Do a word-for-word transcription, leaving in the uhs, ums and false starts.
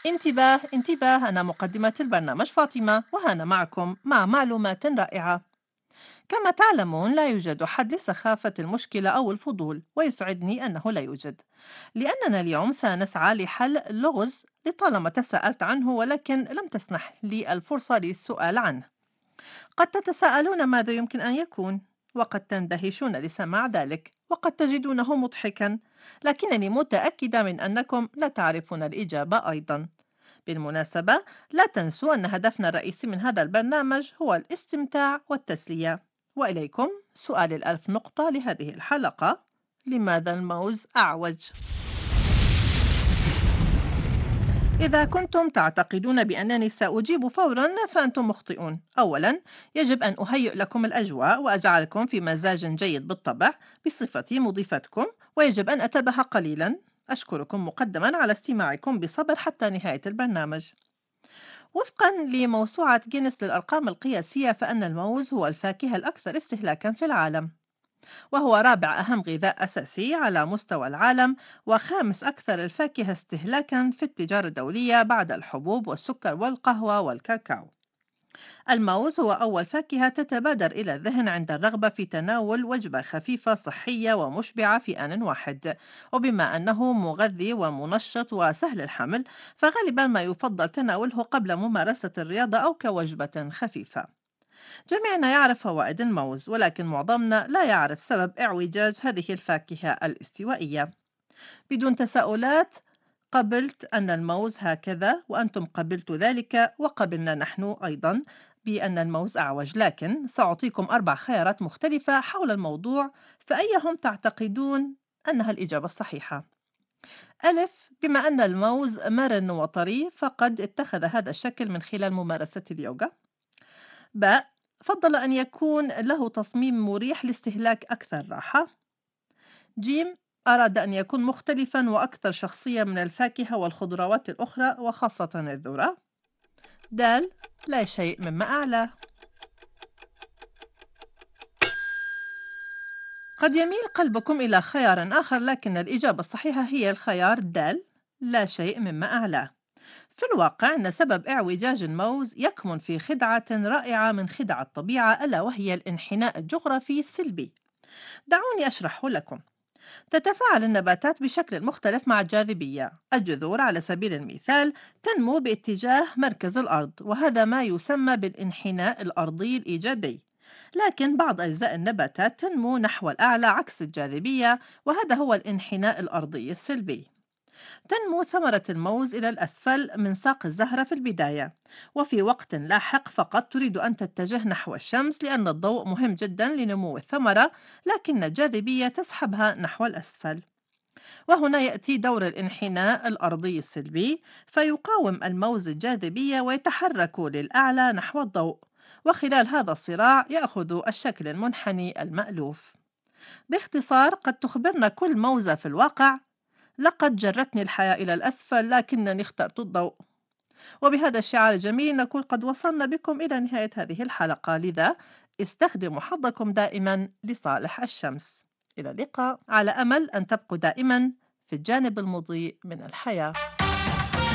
انتباه انتباه، أنا مقدمة البرنامج فاطمة، وأنا معكم مع معلومات رائعة. كما تعلمون لا يوجد حد لسخافة المشكلة أو الفضول، ويسعدني أنه لا يوجد، لأننا اليوم سنسعى لحل لغز لطالما تساءلت عنه ولكن لم تسنح لي الفرصة للسؤال عنه. قد تتساءلون ماذا يمكن أن يكون، وقد تندهشون لسماع ذلك، وقد تجدونه مضحكا، لكنني متأكدة من أنكم لا تعرفون الإجابة أيضا. بالمناسبة، لا تنسوا أن هدفنا الرئيسي من هذا البرنامج هو الاستمتاع والتسلية. وإليكم سؤال الألف نقطة لهذه الحلقة: لماذا الموز أعوج؟ إذا كنتم تعتقدون بأنني سأجيب فورا فأنتم مخطئون. أولا، يجب أن أهيئ لكم الأجواء وأجعلكم في مزاج جيد بالطبع بصفتي مضيفتكم، ويجب أن أتبه قليلا. أشكركم مقدما على استماعكم بصبر حتى نهاية البرنامج. وفقا لموسوعة جينيس للأرقام القياسية، فإن الموز هو الفاكهة الأكثر استهلاكا في العالم، وهو رابع أهم غذاء أساسي على مستوى العالم، وخامس أكثر الفاكهة استهلاكًا في التجارة الدولية بعد الحبوب والسكر والقهوة والكاكاو. الموز هو أول فاكهة تتبادر إلى الذهن عند الرغبة في تناول وجبة خفيفة صحية ومشبعة في آن واحد، وبما أنه مغذي ومنشط وسهل الحمل، فغالبا ما يفضل تناوله قبل ممارسة الرياضة أو كوجبة خفيفة. جميعنا يعرف فوائد الموز، ولكن معظمنا لا يعرف سبب اعوجاج هذه الفاكهة الاستوائية. بدون تساؤلات، قبلت أن الموز هكذا، وأنتم قبلتوا ذلك، وقبلنا نحن أيضا بأن الموز أعوج، لكن سأعطيكم أربع خيارات مختلفة حول الموضوع، فأيهم تعتقدون أنها الإجابة الصحيحة؟ ألف: بما أن الموز مرن وطري فقد اتخذ هذا الشكل من خلال ممارسة اليوغا. باء: فضل أن يكون له تصميم مريح لاستهلاك أكثر راحة. جيم: أراد أن يكون مختلفا وأكثر شخصية من الفاكهة والخضروات الأخرى وخاصة الذرة. دال: لا شيء مما أعلى. قد يميل قلبكم إلى خيار آخر، لكن الإجابة الصحيحة هي الخيار دال، لا شيء مما أعلى. في الواقع أن سبب اعوجاج الموز يكمن في خدعة رائعة من خدع الطبيعة، ألا وهي الانحناء الجغرافي السلبي. دعوني أشرحه لكم. تتفاعل النباتات بشكل مختلف مع الجاذبية. الجذور على سبيل المثال تنمو باتجاه مركز الأرض، وهذا ما يسمى بالانحناء الأرضي الإيجابي. لكن بعض أجزاء النباتات تنمو نحو الأعلى عكس الجاذبية، وهذا هو الانحناء الأرضي السلبي. تنمو ثمرة الموز إلى الأسفل من ساق الزهرة في البداية، وفي وقت لاحق فقط تريد أن تتجه نحو الشمس لأن الضوء مهم جدا لنمو الثمرة، لكن الجاذبية تسحبها نحو الأسفل. وهنا يأتي دور الانحناء الأرضي السلبي، فيقاوم الموز الجاذبية ويتحرك للأعلى نحو الضوء، وخلال هذا الصراع يأخذ الشكل المنحني المألوف. باختصار، قد تخبرنا كل موزة في الواقع: لقد جرتني الحياة إلى الأسفل لكنني اخترت الضوء. وبهذا الشعار الجميل نكون قد وصلنا بكم إلى نهاية هذه الحلقة، لذا استخدموا حظكم دائما لصالح الشمس. إلى اللقاء، على أمل أن تبقوا دائما في الجانب المضيء من الحياة.